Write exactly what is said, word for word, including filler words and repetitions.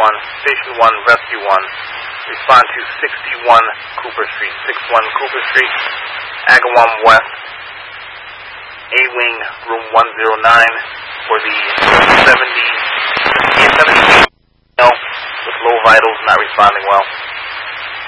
one, Station one, Rescue one. Respond to sixty-one Cooper Street, sixty-one Cooper Street, Agawam West, A-Wing, room one oh nine, for the seventy, seventy with low vitals, not responding well.